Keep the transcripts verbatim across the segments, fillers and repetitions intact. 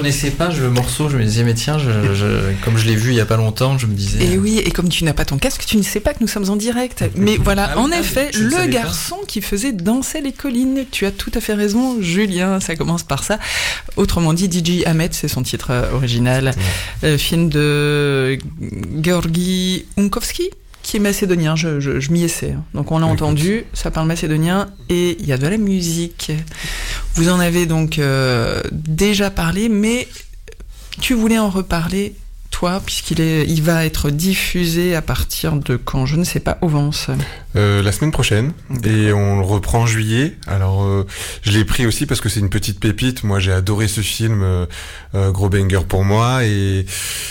connaissais pas le morceau, je me disais mais tiens, je, je, comme je l'ai vu il y a pas longtemps, je me disais. Et oui, et comme tu n'as pas ton casque, tu ne sais pas que nous sommes en direct. Mais voilà, ah oui, en ah effet, oui, le garçon pas. Qui faisait danser les collines. Tu as tout à fait raison, Julien. Ça commence par ça. Autrement dit, D J Ahmed, c'est son titre original. Ouais. Euh, film de Georgi Unkovski, qui est macédonien, je, je, je m'y essaie. Donc on l'a oui, entendu, ça parle macédonien et il y a de la musique. Vous en avez donc euh, déjà parlé, mais tu voulais en reparler, toi, puisqu'il est, il va être diffusé à partir de quand, je ne sais pas, Ovance. Euh, la semaine prochaine, et on le reprend en juillet. Alors euh, je l'ai pris aussi parce que c'est une petite pépite. Moi j'ai adoré ce film, euh, euh, gros banger pour moi, et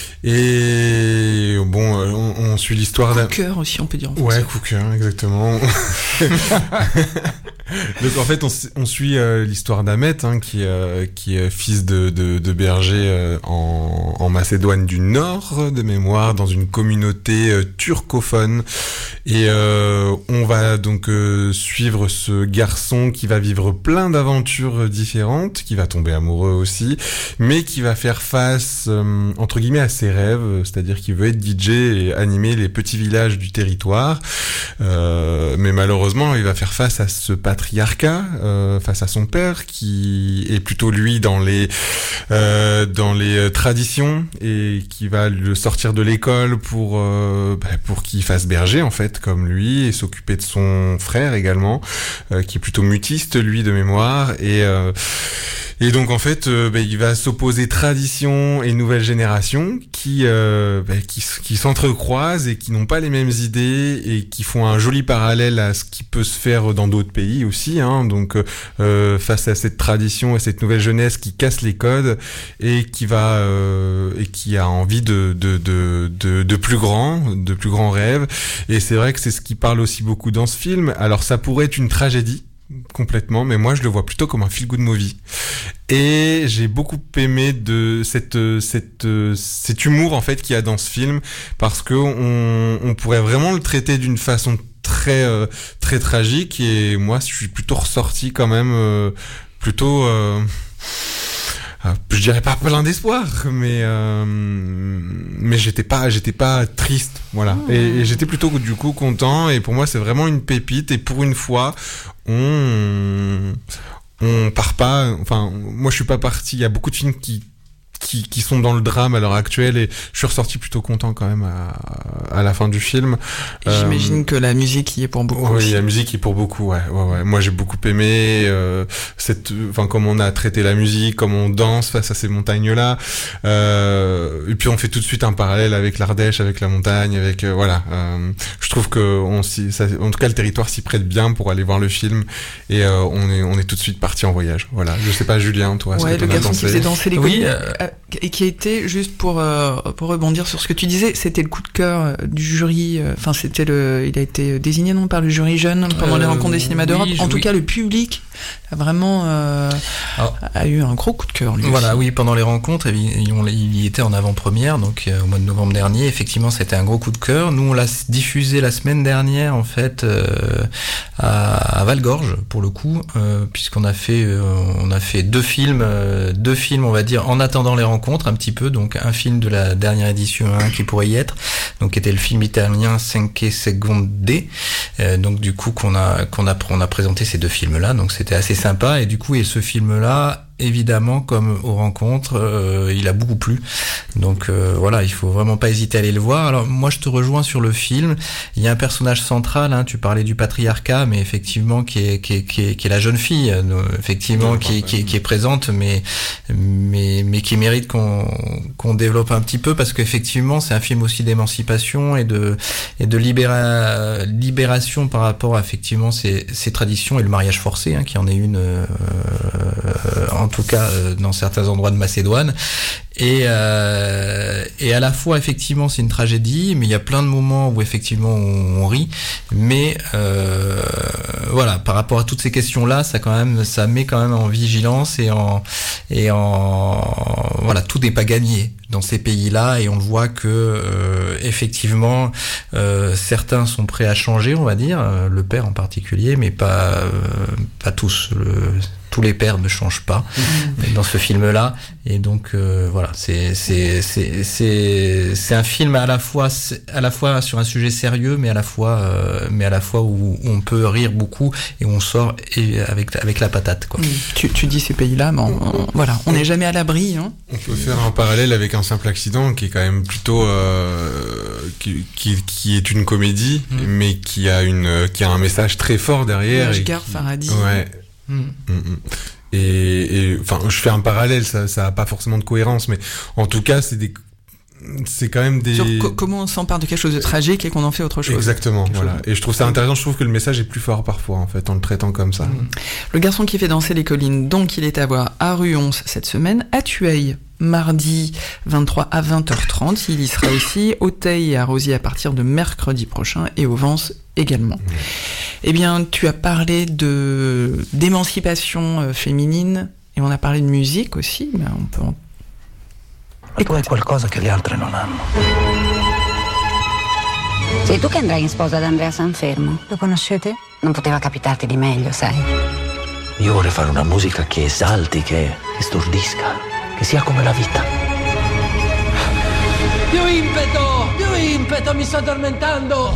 Et bon, on, on suit l'histoire d'un... Coup de cœur aussi, on peut dire. En ouais, coup de cœur, exactement. Donc en fait, on, on suit euh, l'histoire d'Ahmet, hein, qui, euh, qui est fils de, de, de berger euh, en, en Macédoine du Nord, de mémoire, dans une communauté euh, turcophone. Et euh, on va donc euh, suivre ce garçon qui va vivre plein d'aventures différentes, qui va tomber amoureux aussi, mais qui va faire face, euh, entre guillemets, à ses rêves, c'est-à-dire qu'il veut être D J et animer les petits villages du territoire, euh, mais malheureusement il va faire face à ce patriarcat, euh, face à son père qui est plutôt lui dans les euh, dans les traditions et qui va le sortir de l'école pour euh, bah, pour qu'il fasse berger en fait comme lui et s'occuper de son frère également, euh, qui est plutôt mutiste lui de mémoire et euh, Et donc en fait, euh, bah, il va s'opposer tradition et nouvelle génération qui euh, bah, qui, qui s'entrecroisent et qui n'ont pas les mêmes idées et qui font un joli parallèle à ce qui peut se faire dans d'autres pays aussi. Hein. Donc euh, face à cette tradition et cette nouvelle jeunesse qui casse les codes et qui va euh, et qui a envie de de de de, de plus grand, de plus grands rêves. Et c'est vrai que c'est ce qui parle aussi beaucoup dans ce film. Alors ça pourrait être une tragédie. Complètement, mais moi je le vois plutôt comme un feel-good movie. Et j'ai beaucoup aimé de cette cette cet humour en fait qu'il y a dans ce film parce que on on pourrait vraiment le traiter d'une façon très euh, très tragique et moi je suis plutôt ressorti quand même euh, plutôt euh, je dirais pas plein d'espoir, mais euh, mais j'étais pas j'étais pas triste, voilà. Mmh. Et, et j'étais plutôt du coup content. Et pour moi, c'est vraiment une pépite. Et pour une fois, on on part pas. Enfin, moi, je suis pas parti. Il y a beaucoup de films qui qui qui sont dans le drame à l'heure actuelle et je suis ressorti plutôt content quand même à à la fin du film. J'imagine euh, que la musique y est pour beaucoup. Oui, aussi. La musique y est pour beaucoup, ouais, ouais, ouais. Moi j'ai beaucoup aimé euh, cette, enfin comme on a traité la musique, comme on danse face à ces montagnes là. Euh, et puis on fait tout de suite un parallèle avec l'Ardèche, avec la montagne, avec euh, voilà. Euh, je trouve que on s'y, ça, en tout cas le territoire s'y prête bien pour aller voir le film et euh, on est on est tout de suite parti en voyage. Voilà. Je sais pas Julien, toi. Ouais, le garçon qui faisait danser les oui, euh... et qui a été juste pour euh, pour rebondir sur ce que tu disais, c'était le coup de cœur du jury. Enfin, euh, c'était le, il a été désigné non par le jury jeune pendant euh, les rencontres des cinémas d'Europe. Oui, en tout oui. cas, le public a vraiment euh, Alors, a eu un gros coup de cœur. Lui voilà, aussi. oui, pendant les rencontres, il, il y était en avant-première, donc euh, au mois de novembre dernier. Effectivement, c'était un gros coup de cœur. Nous, on l'a diffusé la semaine dernière, en fait, euh, à, à Valgorge, pour le coup, euh, puisqu'on a fait, euh, on a fait deux films, euh, deux films, on va dire, en attendant les rencontres, un petit peu. Donc, un film de la dernière édition, hein, qui pourrait y être, donc qui était le film italien Cinque Seconde. Euh, donc, du coup, qu'on a, qu'on a, on a présenté ces deux films-là. Donc, c'était assez sympa. Et du coup, et ce film-là, évidemment, comme aux rencontres, euh, il a beaucoup plu. Donc euh, voilà, il faut vraiment pas hésiter à aller le voir. Alors moi, je te rejoins sur le film. Il y a un personnage central. Hein, tu parlais du patriarcat, mais effectivement, qui est qui est qui est, qui est la jeune fille, euh, effectivement, qui est, qui est qui est présente, mais mais mais qui mérite qu'on qu'on développe un petit peu parce qu'effectivement, c'est un film aussi d'émancipation et de et de libéra, libération par rapport à effectivement ces ces traditions et le mariage forcé, hein, qui en est une euh, en tout cas euh, dans certains endroits de Macédoine. Et, euh, et à la fois, effectivement, c'est une tragédie, mais il y a plein de moments où, effectivement, on, on rit. Mais euh, voilà, par rapport à toutes ces questions-là, ça quand même, ça met quand même en vigilance et en et en voilà, tout n'est pas gagné dans ces pays-là, et on le voit que euh, effectivement, euh, certains sont prêts à changer, on va dire, le père en particulier, mais pas euh, pas tous. Le, tous les pères ne changent pas mmh. dans ce film-là. Et donc euh, voilà, c'est c'est c'est c'est c'est un film à la fois à la fois sur un sujet sérieux, mais à la fois euh, mais à la fois où, où on peut rire beaucoup et où on sort et avec avec la patate quoi. Mmh. Tu tu dis ces pays-là, mais on, on, voilà, on n'est jamais à l'abri. Hein. On peut faire un parallèle avec Un simple accident, qui est quand même plutôt euh, qui, qui qui est une comédie, mmh. mais qui a une qui a un message très fort derrière. Ashghar Farhadi. Ouais. Mmh. Mmh. Et enfin, je fais un parallèle, ça, ça a pas forcément de cohérence, mais en tout cas, c'est des, c'est quand même des. Sur co- comment on s'empare de quelque chose de tragique et qu'on en fait autre chose. Exactement, quelque voilà. Chose. Et je trouve ça intéressant. Je trouve que le message est plus fort parfois, en fait, en le traitant comme ça. Mmh. Le garçon qui fait danser les collines, donc il est à voir à Ruons cette semaine, à Tueil. Mardi vingt-trois à vingt heures trente, il y sera aussi, au Teil et à Rosiers à partir de mercredi prochain et au Vence également. Mmh. Eh bien, tu as parlé de d'émancipation euh, féminine et on a parlé de musique aussi, mais on peut en... Ma tu hai qualcosa che le altre non hanno. Sei tu che andrai in sposa ad Andrea Sanfermo? Lo conoscete? Non poteva capitarti di meglio, sai. Io vorrei fare una musica che esalti, che, che stordisca, che sia come la vita. Più impeto! Più impeto, mi sto addormentando!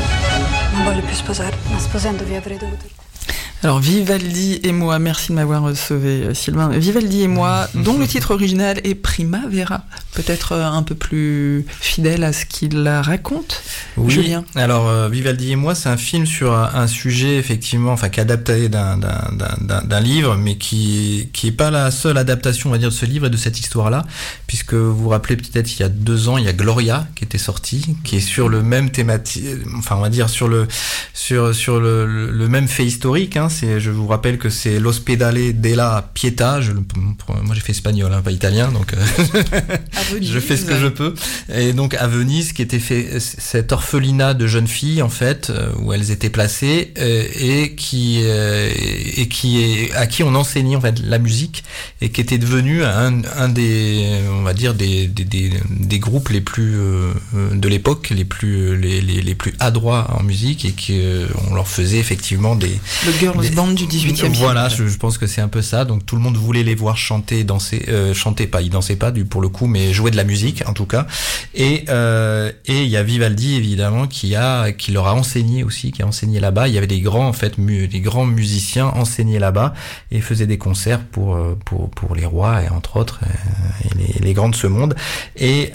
Non voglio più sposare, ma sposandovi avrei dovuto. Alors Vivaldi et moi, merci de m'avoir sauvé Sylvain. Vivaldi et moi, dont le titre original est Primavera, peut-être un peu plus fidèle à ce qu'il raconte. Oui. Julien. Alors euh, Vivaldi et moi, c'est un film sur un, un sujet effectivement, enfin qui est adapté d'un, d'un, d'un, d'un livre, mais qui qui est pas la seule adaptation, on va dire, de ce livre et de cette histoire-là, puisque vous vous rappelez peut-être il y a deux ans, il y a Gloria qui était sorti, qui est sur le même thématique, enfin on va dire sur le sur sur le, le, le même fait historique. Hein. C'est, je vous rappelle que c'est l'Ospedale della Pietà. Je, moi, j'ai fait espagnol, hein, pas italien, donc euh, je fais ce que je peux. Et donc à Venise, qui était fait cet orphelinat de jeunes filles en fait, où elles étaient placées euh, et qui euh, et qui est à qui on enseignait en fait la musique et qui était devenu un, un des, on va dire des des des, des groupes les plus euh, de l'époque, les plus les les les plus adroits en musique et qui euh, on leur faisait effectivement des le girls band du dix-huitième siècle. Voilà, je, je pense que c'est un peu ça. Donc tout le monde voulait les voir chanter, danser, euh, chanter pas, ils dansaient pas du pour le coup, mais jouer de la musique en tout cas. Et euh, et il y a Vivaldi évidemment qui a qui leur a enseigné aussi, qui a enseigné là-bas. Il y avait des grands en fait, mu, des grands musiciens enseignés là-bas et faisaient des concerts pour pour pour les rois et entre autres et les, les grands de ce monde. Et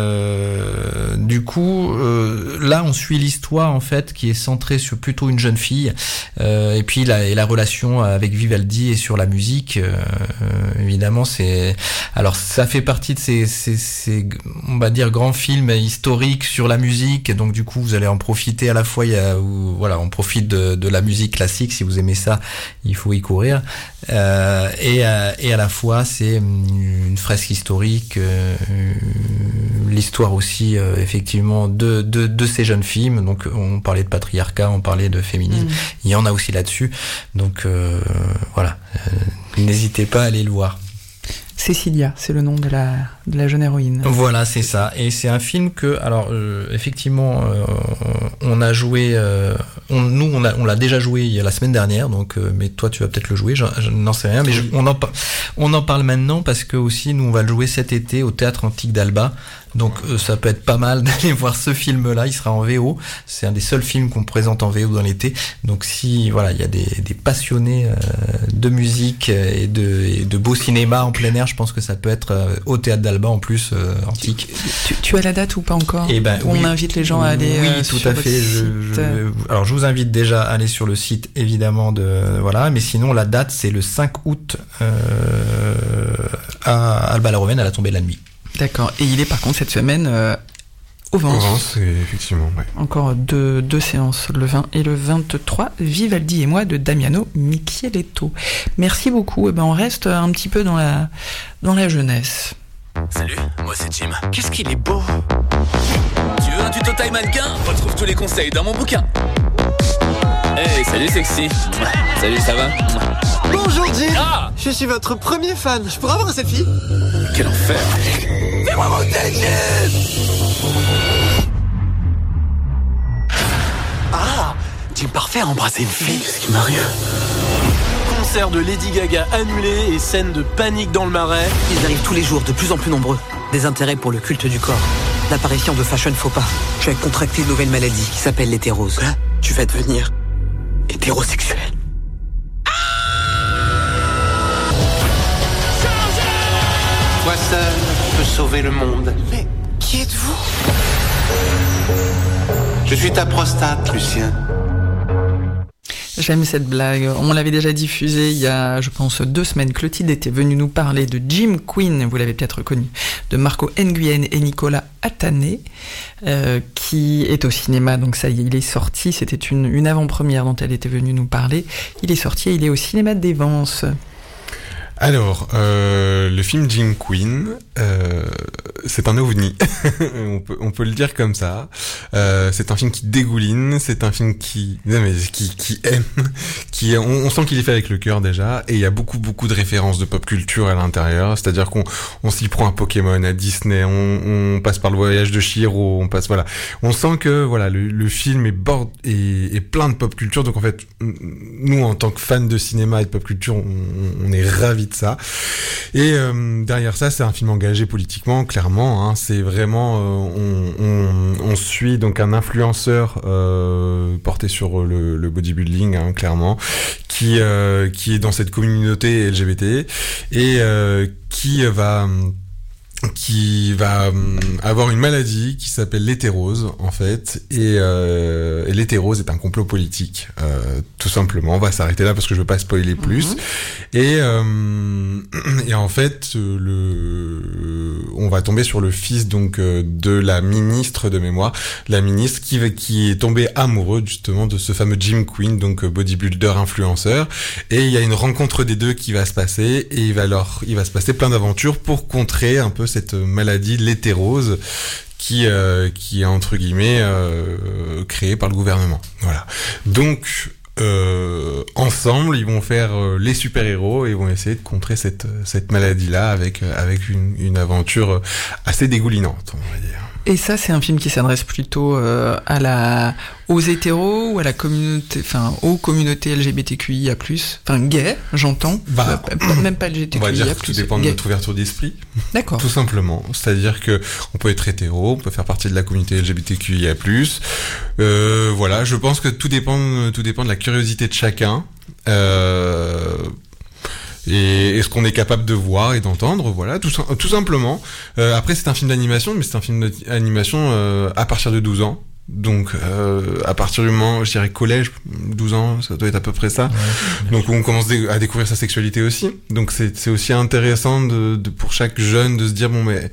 euh, du coup euh, là on suit l'histoire en fait qui est centrée sur plutôt une jeune fille euh, et puis la, et la relation avec Vivaldi et sur la musique euh, évidemment c'est alors ça fait partie de ces, ces, ces on va dire grands films historiques sur la musique, donc du coup vous allez en profiter à la fois il y a où, voilà on profite de, de la musique classique, si vous aimez ça il faut y courir euh, et, euh, et à la fois c'est une fresque historique euh, l'histoire aussi euh, effectivement de, de, de ces jeunes filles, donc on parlait de patriarcat, on parlait de féminisme, mmh. il y en a aussi là-dessus, donc euh, voilà, euh, n'hésitez pas à aller le voir. Cécilia, c'est le nom de la, de la jeune héroïne. Voilà, c'est ça. Et c'est un film que, alors, euh, effectivement, euh, on a joué, euh, on, nous, on, a, on l'a déjà joué il y a la semaine dernière, donc, euh, mais toi, tu vas peut-être le jouer, je, je n'en sais rien, mais je, on, en, on en parle maintenant parce que aussi, nous, on va le jouer cet été au Théâtre Antique d'Alba. Donc euh, ça peut être pas mal d'aller voir ce film-là, il sera en V O, c'est un des seuls films qu'on présente en V O dans l'été, donc si voilà il y a des, des passionnés euh, de musique et de, et de beau cinéma en plein air, je pense que ça peut être euh, au Théâtre d'Alba en plus, euh, antique. Tu, tu, tu as la date ou pas encore? Eh ben, on oui, invite les gens à aller oui, euh, tout sur à fait. Je, je, alors je vous invite déjà à aller sur le site évidemment de voilà, mais sinon la date c'est le cinq août euh, à Alba-la-Romaine à la tombée de la nuit. D'accord. Et il est par contre cette semaine euh, au Vence. Au Vence, effectivement. Ouais. Encore deux, deux séances, le vingt et le vingt-trois. Vivaldi et moi de Damiano Micheletto. Merci beaucoup. Et ben on reste un petit peu dans la dans la jeunesse. Salut, moi c'est Jim. Qu'est-ce qu'il est beau. Tu veux un tuto taille mannequin? Retrouve tous les conseils dans mon bouquin. Hey, salut sexy. Salut, ça va? Bonjour Jim. Ah, je suis votre premier fan. Je pourrais avoir un selfie? Quel enfer. Fais-moi monter, Jim. Ah, Jim parfait à embrasser une fille. Qu'est-ce qui m'arrive? Comment Concert de Lady Gaga annulé et scène de panique dans le Marais. Ils arrivent tous les jours, de plus en plus nombreux. Des intérêts pour le culte du corps. L'apparition de fashion faux pas. Je vais contracter une nouvelle maladie qui s'appelle l'hétérose. Quoi ? Tu vas devenir hétérosexuel. Toi seul peux sauver le monde. Mais qui êtes-vous ? Je suis ta prostate, Lucien. J'aime cette blague. On l'avait déjà diffusée il y a, je pense, deux semaines. Clotilde était venue nous parler de Jim Quinn, vous l'avez peut-être reconnu, de Marco Nguyen et Nicolas Attané, euh, qui est au cinéma. Donc ça y est, il est sorti. C'était une, une avant-première dont elle était venue nous parler. Il est sorti et il est au cinéma d'Evance. Alors, euh, le film Jim Quinn, euh, c'est un ovni, on peut on peut le dire comme ça. Euh, c'est un film qui dégouline, c'est un film qui non mais qui qui aime, qui on, on sent qu'il est fait avec le cœur déjà, et il y a beaucoup beaucoup de références de pop culture à l'intérieur. C'est-à-dire qu'on on s'y prend à Pokémon, à Disney, on on passe par le voyage de Chihiro, on passe voilà, on sent que voilà le le film est bord est, est plein de pop culture. Donc en fait, nous en tant que fans de cinéma et de pop culture, on, on est ravis de ça. Et euh, derrière ça, c'est un film engagé politiquement, clairement. Hein, c'est vraiment, euh, on, on, on suit donc un influenceur euh, porté sur le, le bodybuilding, hein, clairement, qui euh, qui est dans cette communauté L G B T et euh, qui va qui va avoir une maladie qui s'appelle l'hétérose en fait, et, euh, et l'hétérose est un complot politique, euh, tout simplement. On va s'arrêter là parce que je veux pas spoiler plus. Mm-hmm. Et euh, et en fait le on va tomber sur le fils donc de la ministre de mémoire, la ministre qui qui est tombée amoureux justement de ce fameux Jim Quinn, donc bodybuilder influenceur, et il y a une rencontre des deux qui va se passer, et il va leur il va se passer plein d'aventures pour contrer un peu cette maladie, l'hétérose, qui euh, qui est entre guillemets euh, créée par le gouvernement. Voilà. Donc euh, ensemble, ils vont faire euh, les super-héros et ils vont essayer de contrer cette cette maladie-là avec avec une une aventure assez dégoulinante, on va dire. Et ça, c'est un film qui s'adresse plutôt euh, à la, aux hétéros ou à la communauté, enfin, aux communautés L G B T Q I A plus, enfin, gay, j'entends. Bah, euh, même pas L G B T Q I A plus. On va dire que tout dépend gay. de notre ouverture d'esprit. D'accord. Tout simplement. C'est-à-dire que on peut être hétéro, on peut faire partie de la communauté L G B T Q I A plus. Euh, voilà, je pense que tout dépend, tout dépend de la curiosité de chacun. Euh, Et, et ce qu'on est capable de voir et d'entendre, voilà, tout, tout simplement. Euh, après, c'est un film d'animation, mais c'est un film d'animation euh, à partir de douze ans. Donc, euh, à partir du moment, je dirais collège, douze ans, ça doit être à peu près ça. Ouais, donc, on commence à découvrir sa sexualité aussi. Donc, c'est, c'est aussi intéressant de, de, pour chaque jeune de se dire, bon, mais...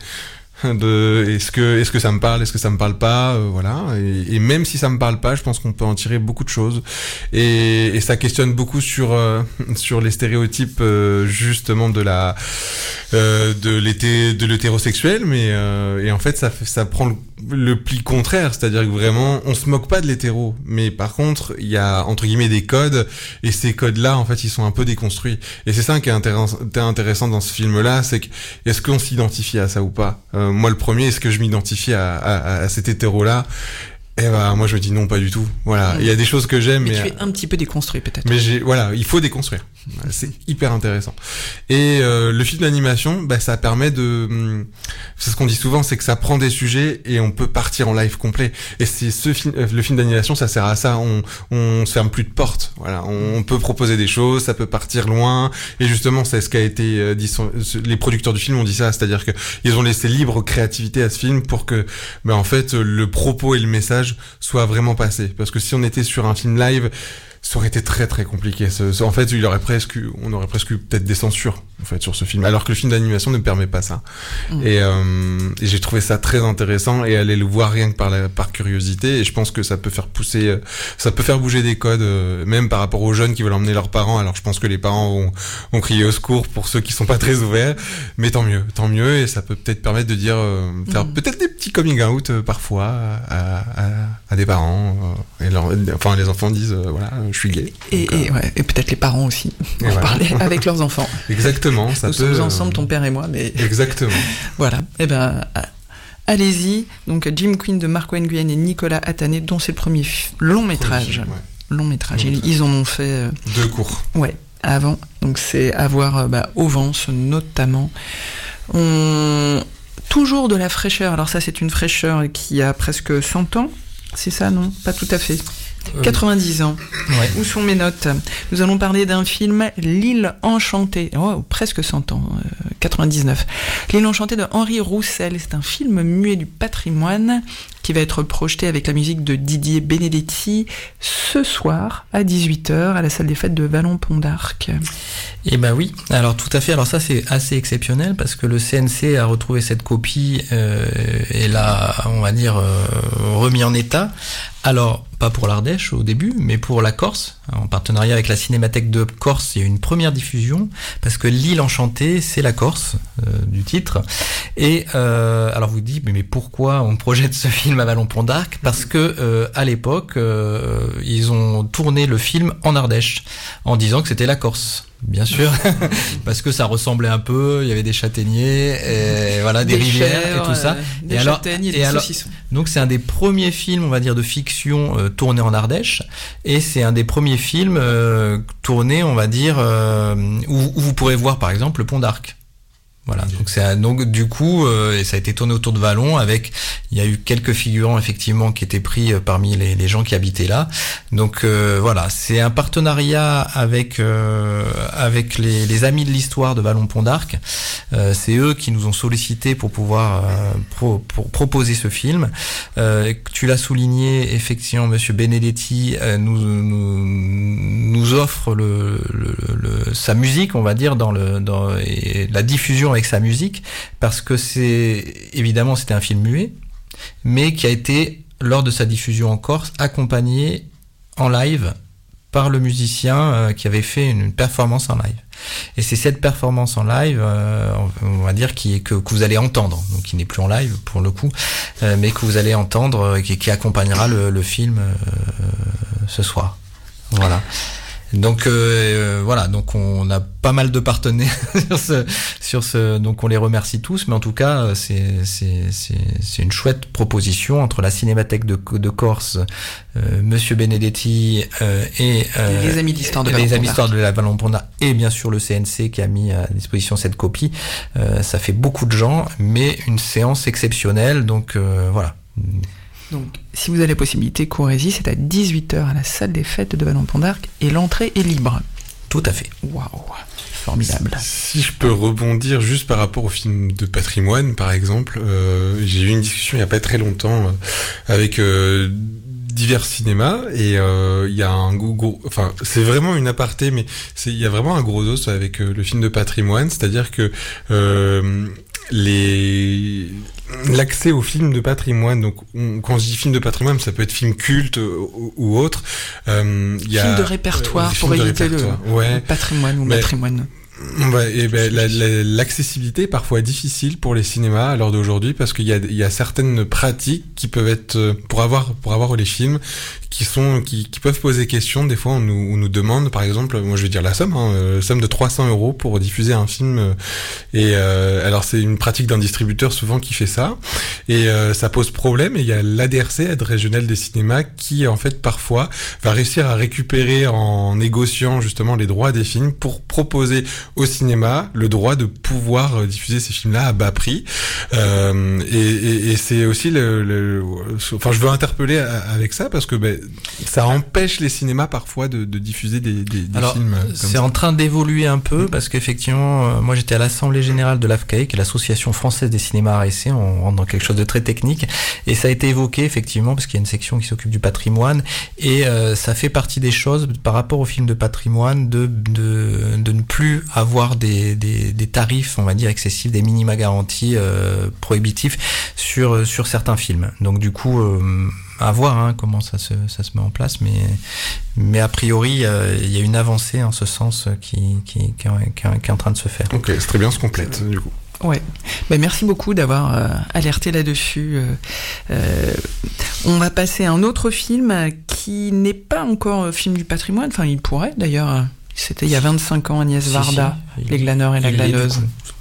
de est-ce que est-ce que ça me parle, est-ce que ça me parle pas, euh, voilà, et, et même si ça me parle pas, je pense qu'on peut en tirer beaucoup de choses, et, et ça questionne beaucoup sur euh, sur les stéréotypes euh, justement de la euh, de l'été de l'hétérosexuel, mais euh, et en fait ça fait, ça prend le, le pli contraire, c'est-à-dire que vraiment on se moque pas de l'hétéro, mais par contre il y a entre guillemets des codes, et ces codes là en fait ils sont un peu déconstruits, et c'est ça qui est intéressant intéressant dans ce film là, c'est que est-ce qu'on s'identifie à ça ou pas. euh, Moi, le premier, est-ce que je m'identifie à, à, à cet hétéro-là ? Eh ben, moi, je me dis non, pas du tout. Voilà. Il y a des choses que j'aime, mais, mais tu es un petit peu déconstruit, peut-être. Mais j'ai, voilà, il faut déconstruire. C'est hyper intéressant. Et euh, le film d'animation, bah, ça permet de, c'est ce qu'on dit souvent, c'est que ça prend des sujets et on peut partir en live complet. Et c'est ce film, le film d'animation, ça sert à ça. On, on se ferme plus de portes. Voilà, on peut proposer des choses, ça peut partir loin. Et justement, c'est ce qui a été dit. Les producteurs du film ont dit ça, c'est-à-dire que ils ont laissé libre créativité à ce film pour que, bah, en fait, le propos et le message soient vraiment passés. Parce que si on était sur un film live, ça aurait été très très compliqué. En fait, il aurait presque, on aurait presque eu peut-être des censures en fait sur ce film, alors que le film d'animation ne permet pas ça. Mmh. Et, euh, et j'ai trouvé ça très intéressant, et aller le voir rien que par la, par curiosité. Et je pense que ça peut faire pousser, ça peut faire bouger des codes, même par rapport aux jeunes qui veulent emmener leurs parents. Alors je pense que les parents vont, vont crier au secours pour ceux qui sont pas très ouverts, mais tant mieux, tant mieux. Et ça peut peut-être permettre de dire, euh, faire mmh. peut-être des petits coming out euh, parfois à, à, à des parents. Euh, et leur, enfin les enfants disent, euh, voilà. Je suis gay. Et, donc, et, euh... ouais, et peut-être les parents aussi, pour voilà. parler avec leurs enfants. Exactement. Ça Nous peut, sommes ensemble, ton père et moi, mais... Exactement. Voilà. Eh ben, allez-y. Donc, Jim Quinn de Marco Nguyen et Nicolas Attané, dont c'est le premier long métrage. Ouais. Long métrage. Long ils, ils en ont fait... Euh... Deux courts. Ouais. avant. Donc c'est à voir bah, au Vence notamment. On... Toujours de la fraîcheur. Alors ça, c'est une fraîcheur qui a presque cent ans. C'est ça, non ? Pas tout à fait. Euh... quatre-vingt-dix ans. Ouais. Où sont mes notes ? Nous allons parler d'un film, L'île enchantée. Oh, presque cent ans. Euh, quatre-vingt-dix-neuf. L'île enchantée de Henri Roussel. C'est un film muet du patrimoine qui va être projeté avec la musique de Didier Benedetti ce soir à dix-huit heures à la salle des fêtes de Vallon-Pont d'Arc. Eh ben oui, alors tout à fait, alors ça c'est assez exceptionnel parce que le C N C a retrouvé cette copie euh, et l'a, on va dire, euh, remis en état. Alors, pas pour l'Ardèche au début, mais pour la Corse, en partenariat avec la Cinémathèque de Corse, il y a eu une première diffusion, parce que L'île enchantée, c'est la Corse, euh, du titre. Et euh, alors vous dites, mais, mais pourquoi on projette ce film à Vallon-Pont d'Arc ? Parce que euh, à l'époque, euh, ils ont tourné le film en Ardèche, en disant que c'était la Corse. Bien sûr, parce que ça ressemblait un peu, il y avait des châtaigniers, et voilà, des, des rivières chairs, et tout ça. Euh, des et châtaignes alors, et des et alors, saucissons. Donc c'est un des premiers films, on va dire, de fiction euh, tournés en Ardèche, et c'est un des premiers films euh, tournés, on va dire, euh, où, où vous pourrez voir par exemple le pont d'Arc. Voilà, donc c'est un, donc du coup euh, et ça a été tourné autour de Vallon avec, il y a eu quelques figurants effectivement qui étaient pris euh, parmi les, les gens qui habitaient là. Donc euh, voilà, c'est un partenariat avec euh, avec les, les amis de l'histoire de Vallon-Pont d'Arc. Euh, c'est eux qui nous ont sollicité pour pouvoir euh, pro, pour proposer ce film. Euh, tu l'as souligné, effectivement, Monsieur Benedetti euh, nous, nous nous offre le, le, le sa musique, on va dire, dans le dans et la diffusion avec sa musique, parce que c'est évidemment c'était un film muet, mais qui a été lors de sa diffusion en Corse accompagné en live par le musicien euh, qui avait fait une, une performance en live. Et c'est cette performance en live, euh, on va dire, qui est que, que vous allez entendre, donc qui n'est plus en live pour le coup, euh, mais que vous allez entendre, euh, qui, qui accompagnera le, le film euh, ce soir. Voilà. Donc euh, voilà, donc on a pas mal de partenaires sur ce, sur ce, donc on les remercie tous, mais en tout cas c'est c'est c'est c'est une chouette proposition entre la Cinémathèque de de Corse, euh, Monsieur Benedetti euh, et, euh, et les amis d'histoire de les amis d'histoire de la Vallon-Pont d'Arc et bien sûr le C N C qui a mis à disposition cette copie. Euh, ça fait beaucoup de gens, mais une séance exceptionnelle, donc euh, voilà. Donc, si vous avez la possibilité, courez-y, c'est à dix-huit heures à la salle des fêtes de Vallon-Pont d'Arc et l'entrée est libre. Tout à fait. Waouh, formidable. Si, si je peux rebondir juste par rapport au film de patrimoine, par exemple, euh, j'ai eu une discussion il n'y a pas très longtemps euh, avec euh, divers cinémas et il euh, y a un gros, gros, enfin c'est vraiment une aparté, mais c'est il y a vraiment un gros os avec euh, le film de patrimoine, c'est-à-dire que euh, les l'accès aux films de patrimoine, donc on, quand je dis film de patrimoine, ça peut être film culte ou, ou autre. Euh, y a, film de répertoire euh, pour éviter le, ouais. le patrimoine ou mais, patrimoine. Ouais, et ben la, la, l'accessibilité est parfois difficile pour les cinémas à l'heure d'aujourd'hui parce qu'il y a il y a certaines pratiques qui peuvent être pour avoir pour avoir les films qui sont qui, qui peuvent poser question. Des fois on nous on nous demande par exemple, moi je vais dire la somme, hein, euh, somme de trois cents euros pour diffuser un film euh, et euh, alors c'est une pratique d'un distributeur souvent qui fait ça et euh, ça pose problème. Et il y a l'A D R C, Aide régionale des cinémas, qui en fait parfois va réussir à récupérer en négociant justement les droits des films pour proposer au cinéma le droit de pouvoir diffuser ces films-là à bas prix. Euh, et, et, et c'est aussi le, le, enfin je veux interpeller avec ça parce que ben, ça empêche les cinémas parfois de, de diffuser des, des, des Alors, films. Comme c'est ça. en train d'évoluer un peu parce qu'effectivement, euh, moi j'étais à l'Assemblée Générale de l'A F C A E, qui est l'Association Française des Cinémas A S C, on rentre dans quelque chose de très technique, et ça a été évoqué effectivement parce qu'il y a une section qui s'occupe du patrimoine, et euh, ça fait partie des choses par rapport aux films de patrimoine de, de, de ne plus avoir des, des, des tarifs, on va dire, excessifs, des minima garantis euh, prohibitifs sur, sur certains films. Donc du coup, euh, à voir hein, comment ça se, ça se met en place, mais, mais a priori, euh, il y a une avancée en ce sens qui, qui, qui, qui, qui est en train de se faire. Ok, c'est très bien, se complète du coup. Ouais, ben, merci beaucoup d'avoir euh, alerté là-dessus. Euh, euh, on va passer à un autre film qui n'est pas encore un film du patrimoine, enfin il pourrait d'ailleurs. C'était il y a vingt-cinq ans, Agnès si, Varda, si. Les glaneurs et la glaneuse.